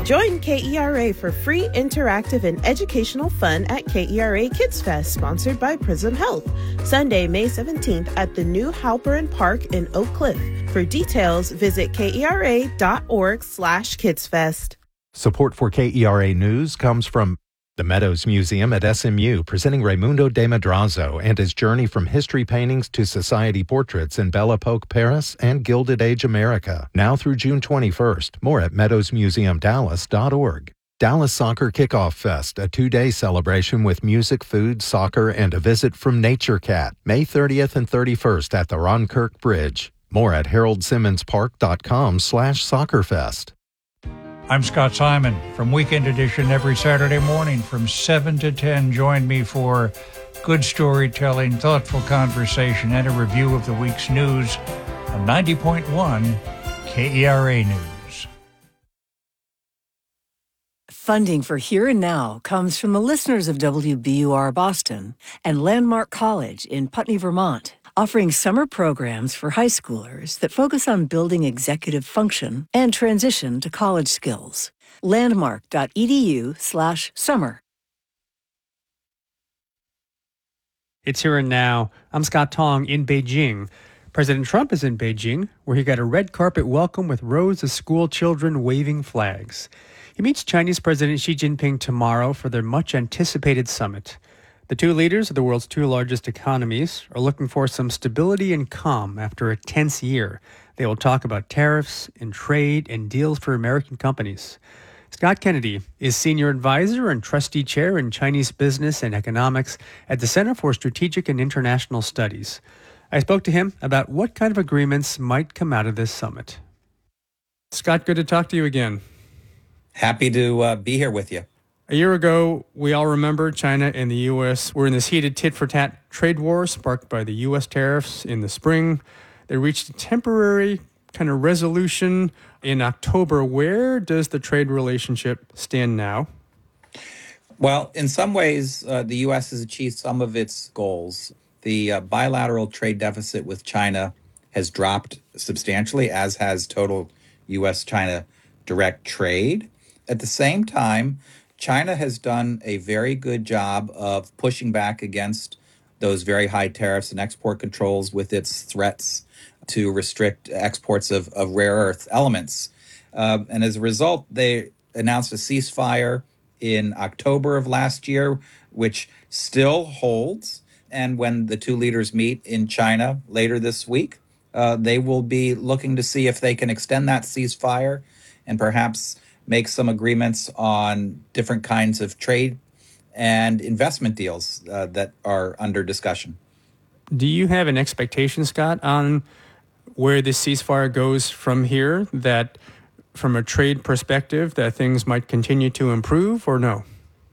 Join KERA for free, interactive, and educational fun at KERA Kids Fest, sponsored by Prism Health, Sunday, May 17th at the new Halperin Park in Oak Cliff. For details, visit kera.org/kidsfest. Support for KERA News comes from the Meadows Museum at SMU, presenting Raimundo de Madrazo and his journey from history paintings to society portraits in Belle Epoque Paris and Gilded Age America. Now through June 21st. More at meadowsmuseumdallas.org. Dallas Soccer Kickoff Fest, a 2-day celebration with music, food, soccer, and a visit from Nature Cat. May 30th and 31st at the Ron Kirk Bridge. More at haroldsimmonspark.com/soccerfest. I'm Scott Simon from Weekend Edition every Saturday morning from 7 to 10. Join me for good storytelling, thoughtful conversation, and a review of the week's news on 90.1 KERA News. Funding for Here and Now comes from the listeners of WBUR Boston and Landmark College in Putney, Vermont, offering summer programs for high schoolers that focus on building executive function and transition to college skills. Landmark.edu/summer. It's Here and Now. I'm Scott Tong in Beijing. President Trump is in Beijing, where he got a red carpet welcome with rows of school children waving flags. He meets Chinese President Xi Jinping tomorrow for their much-anticipated summit. The two leaders of the world's two largest economies are looking for some stability and calm after a tense year. They will talk about tariffs and trade and deals for American companies. Scott Kennedy is Senior Advisor and Trustee Chair in Chinese Business and Economics at the Center for Strategic and International Studies. I spoke to him about what kind of agreements might come out of this summit. Scott, good to talk to you again. Happy to be here with you. A year ago, we all remember China and the U.S. were in this heated tit-for-tat trade war sparked by the U.S. tariffs in the spring. They reached a temporary kind of resolution in October. Where does the trade relationship stand now? Well, in some ways, the U.S. has achieved some of its goals. The bilateral trade deficit with China has dropped substantially, as has total U.S.-China direct trade. At the same time, China has done a very good job of pushing back against those very high tariffs and export controls with its threats to restrict exports of rare earth elements. And as a result, they announced a ceasefire in October of last year, which still holds. And when the two leaders meet in China later this week, they will be looking to see if they can extend that ceasefire and perhaps make some agreements on different kinds of trade and investment deals that are under discussion. Do you have an expectation, Scott, on where this ceasefire goes from here, that from a trade perspective, that things might continue to improve, or no?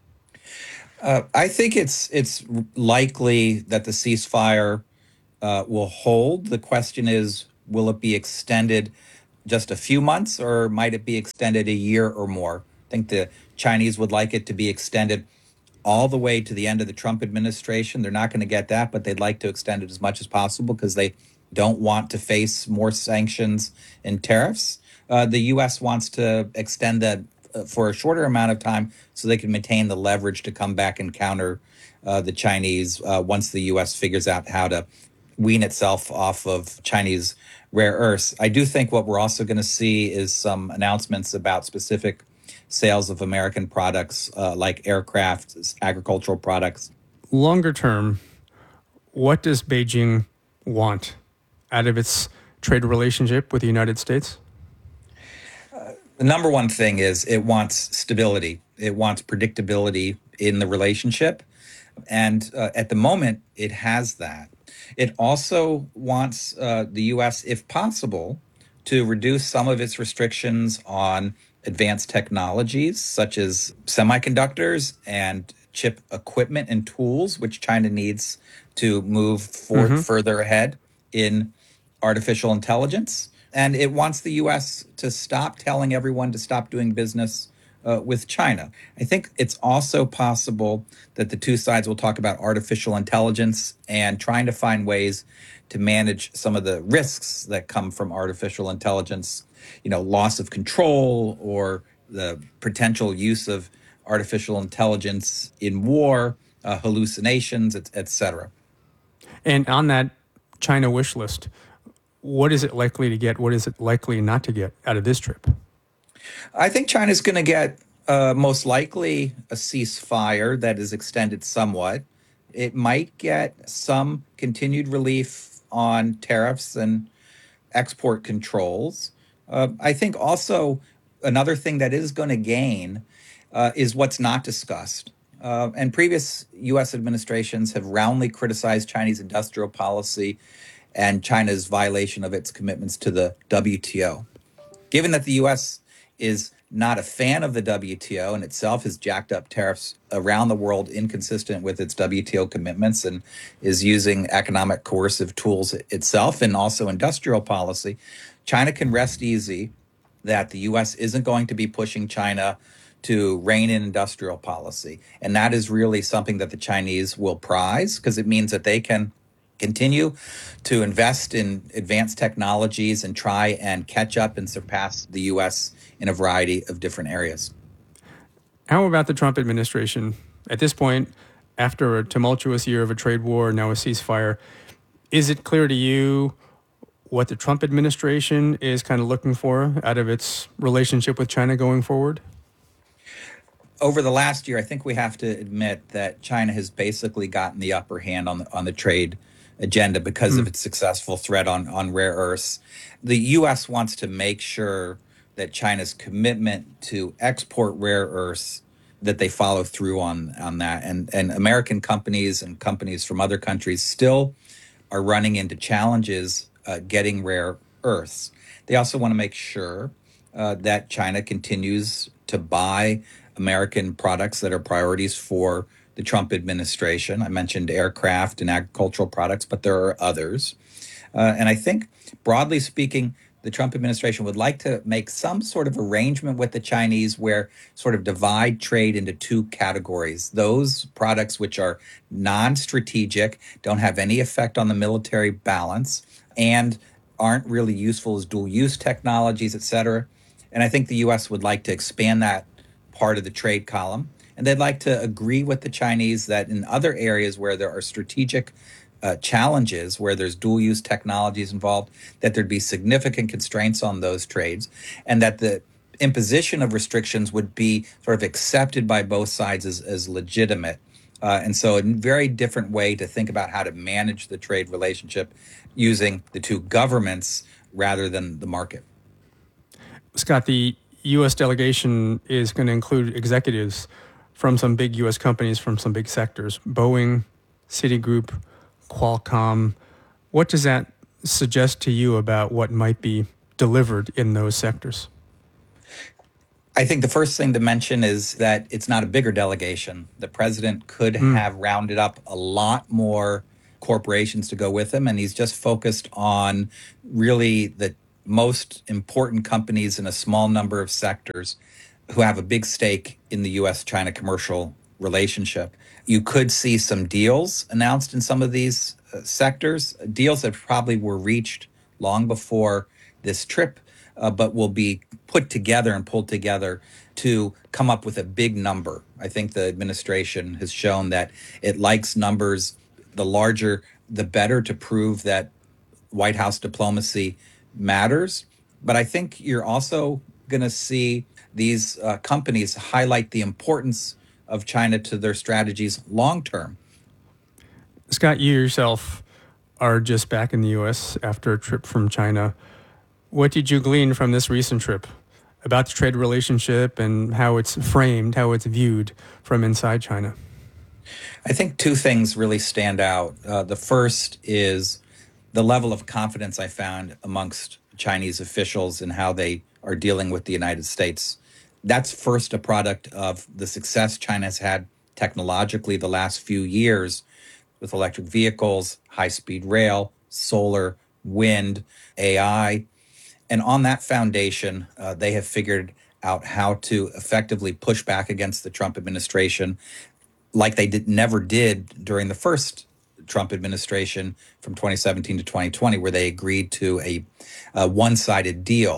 I think it's likely that the ceasefire will hold. The question is, will it be extended just a few months, or might it be extended a year or more? I think the Chinese would like it to be extended all the way to the end of the Trump administration. They're not going to get that, but they'd like to extend it as much as possible because they don't want to face more sanctions and tariffs. The U.S. wants to extend that for a shorter amount of time so they can maintain the leverage to come back and counter the Chinese once the U.S. figures out how to wean itself off of Chinese rare earths. I do think what we're also going to see is some announcements about specific sales of American products like aircraft, agricultural products. Longer term, what does Beijing want out of its trade relationship with the United States? The number one thing is it wants stability. It wants predictability in the relationship. And at the moment, it has that. It also wants the U.S., if possible, to reduce some of its restrictions on advanced technologies, such as semiconductors and chip equipment and tools, which China needs to move further ahead in artificial intelligence. And it wants the U.S. to stop telling everyone to stop doing business with China. I think it's also possible that the two sides will talk about artificial intelligence and trying to find ways to manage some of the risks that come from artificial intelligence, loss of control or the potential use of artificial intelligence in war, hallucinations, et cetera. And on that China wish list, what is it likely to get? What is it likely not to get out of this trip? I think China's going to get most likely a ceasefire that is extended somewhat. It might get some continued relief on tariffs and export controls. I think also another thing that is going to gain is what's not discussed. And previous U.S. administrations have roundly criticized Chinese industrial policy and China's violation of its commitments to the WTO. Given that the U.S. is not a fan of the WTO and itself has jacked up tariffs around the world inconsistent with its WTO commitments and is using economic coercive tools itself and also industrial policy, China can rest easy that the U.S. isn't going to be pushing China to rein in industrial policy. And that is really something that the Chinese will prize because it means that they can continue to invest in advanced technologies and try and catch up and surpass the U.S. in a variety of different areas. How about the Trump administration? At this point, after a tumultuous year of a trade war, now a ceasefire, is it clear to you what the Trump administration is kind of looking for out of its relationship with China going forward? Over the last year, I think we have to admit that China has basically gotten the upper hand on the trade agenda because of its successful threat on rare earths. The U.S. wants to make sure that China's commitment to export rare earths, that they follow through on that. And American companies and companies from other countries still are running into challenges getting rare earths. They also want to make sure that China continues to buy American products that are priorities for the Trump administration. I mentioned aircraft and agricultural products, but there are others. And I think, broadly speaking, the Trump administration would like to make some sort of arrangement with the Chinese where sort of divide trade into two categories. Those products which are non-strategic, don't have any effect on the military balance, and aren't really useful as dual-use technologies, et cetera. And I think the U.S. would like to expand that part of the trade column. And they'd like to agree with the Chinese that in other areas where there are strategic challenges, where there's dual-use technologies involved, that there'd be significant constraints on those trades, and that the imposition of restrictions would be sort of accepted by both sides as legitimate. And so a very different way to think about how to manage the trade relationship using the two governments rather than the market. Scott, the U.S. delegation is going to include executives from some big U.S. companies from some big sectors, Boeing, Citigroup, Qualcomm. What does that suggest to you about what might be delivered in those sectors? I think the first thing to mention is that it's not a bigger delegation. The president could have rounded up a lot more corporations to go with him, and he's just focused on really the most important companies in a small number of sectors who have a big stake in the U.S.-China commercial relationship. You could see some deals announced in some of these sectors, deals that probably were reached long before this trip, but will be put together and pulled together to come up with a big number. I think the administration has shown that it likes numbers, the larger, the better, to prove that White House diplomacy matters. But I think you're also going to see these companies highlight the importance of China to their strategies long term. Scott, you yourself are just back in the U.S. after a trip from China. What did you glean from this recent trip about the trade relationship and how it's framed, how it's viewed from inside China? I think two things really stand out. The first is the level of confidence I found amongst Chinese officials in how they are dealing with the United States. That's first a product of the success China has had technologically the last few years with electric vehicles, high-speed rail, solar, wind, AI. And on that foundation, they have figured out how to effectively push back against the Trump administration like they never did during the first Trump administration from 2017 to 2020, where they agreed to a one-sided deal.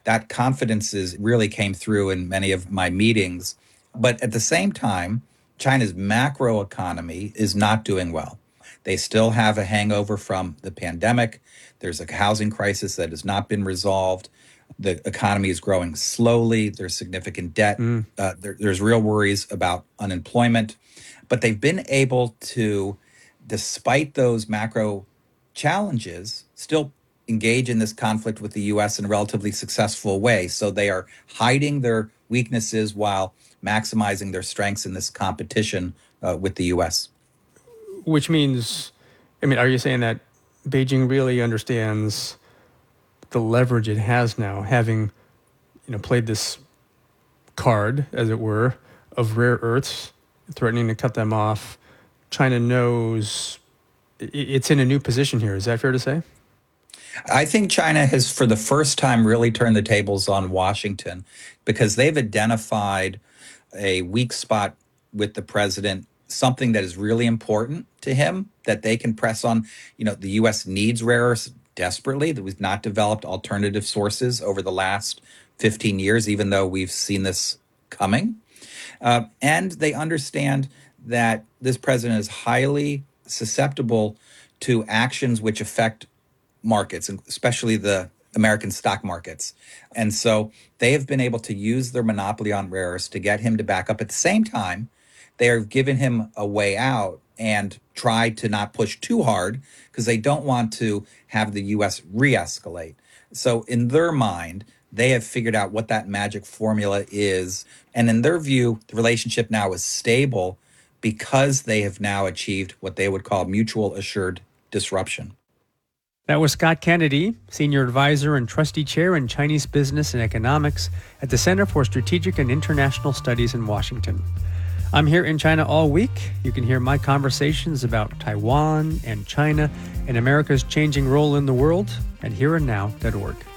That confidence really came through in many of my meetings. But at the same time, China's macro economy is not doing well. They still have a hangover from the pandemic. There's a housing crisis that has not been resolved. The economy is growing slowly. There's significant debt. There's real worries about unemployment. But they've been able to, despite those macro challenges, still engage in this conflict with the U.S. in a relatively successful way. So they are hiding their weaknesses while maximizing their strengths in this competition with the U.S. Which means, are you saying that Beijing really understands the leverage it has now, having, played this card, as it were, of rare earths, threatening to cut them off? China knows it's in a new position here. Is that fair to say? I think China has, for the first time, really turned the tables on Washington because they've identified a weak spot with the president, something that is really important to him that they can press on. The U.S. needs rare earths desperately. That we've not developed alternative sources over the last 15 years, even though we've seen this coming. And they understand that this president is highly susceptible to actions which affect markets, especially the American stock markets. And so they have been able to use their monopoly on rare earths to get him to back up. At the same time, they are giving him a way out and try to not push too hard because they don't want to have the U.S. re-escalate. So in their mind, they have figured out what that magic formula is. And in their view, the relationship now is stable because they have now achieved what they would call mutual assured disruption. That was Scott Kennedy, Senior Advisor and Trustee Chair in Chinese Business and Economics at the Center for Strategic and International Studies in Washington. I'm here in China all week. You can hear my conversations about Taiwan and China and America's changing role in the world at hereandnow.org.